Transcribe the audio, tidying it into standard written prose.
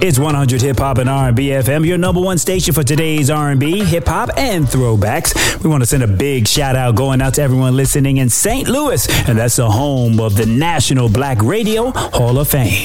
It's 100 Hip Hop and R&B FM, your number one station for today's R&B, hip hop, and throwbacks. We want to send a big shout out going out to everyone listening in St. Louis, and that's the home of the National Black Radio Hall of Fame.